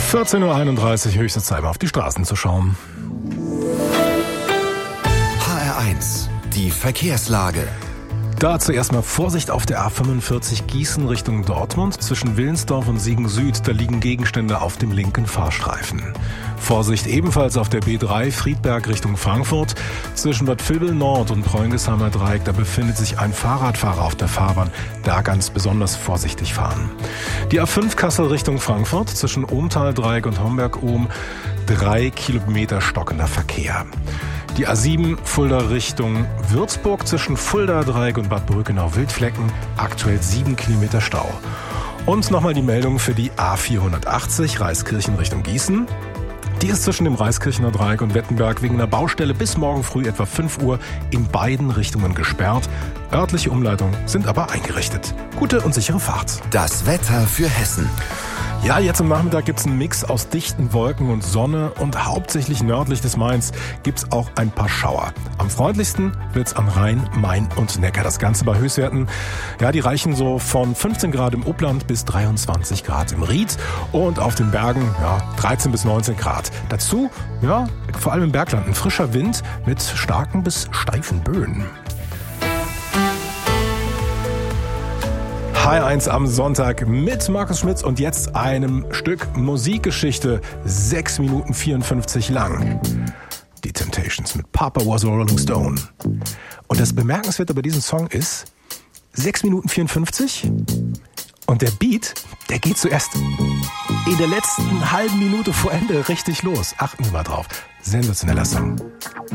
14.31 Uhr, höchste Zeit, mal auf die Straßen zu schauen. HR1, die Verkehrslage. Da zuerst mal Vorsicht auf der A45 Gießen Richtung Dortmund. Zwischen Willensdorf und Siegen Süd, da liegen Gegenstände auf dem linken Fahrstreifen. Vorsicht ebenfalls auf der B3 Friedberg Richtung Frankfurt. Zwischen Bad Vilbel Nord und Preungesheimer Dreieck, da befindet sich ein Fahrradfahrer auf der Fahrbahn. Da ganz besonders vorsichtig fahren. Die A5 Kassel Richtung Frankfurt. Zwischen Ohmtal Dreieck und Homberg-Ohm 3 Kilometer stockender Verkehr. Die A7 Fulda Richtung Würzburg zwischen Fulda Dreieck und Bad Brückenau-Wildflecken, aktuell 7 Kilometer Stau. Und nochmal die Meldung für die A480 Reiskirchen Richtung Gießen. Die ist zwischen dem Reiskirchener Dreieck und Wettenberg wegen einer Baustelle bis morgen früh etwa 5 Uhr in beiden Richtungen gesperrt. Örtliche Umleitungen sind aber eingerichtet. Gute und sichere Fahrt. Das Wetter für Hessen. Ja, jetzt am Nachmittag gibt's einen Mix aus dichten Wolken und Sonne und hauptsächlich nördlich des Mains gibt's auch ein paar Schauer. Am freundlichsten wird's am Rhein, Main und Neckar. Das Ganze bei Höchstwerten, ja, die reichen so von 15 Grad im Upland bis 23 Grad im Ried und auf den Bergen, ja, 13 bis 19 Grad. Dazu, ja, vor allem im Bergland ein frischer Wind mit starken bis steifen Böen. HR1 am Sonntag mit Markus Schmitz und jetzt einem Stück Musikgeschichte, 6 Minuten 54 lang. Die Temptations mit Papa Was a Rolling Stone. Und das Bemerkenswerte bei diesem Song ist 6 Minuten 54 und der Beat, der geht zuerst in der letzten halben Minute vor Ende richtig los. Achten Sie mal drauf. Sensationeller Song.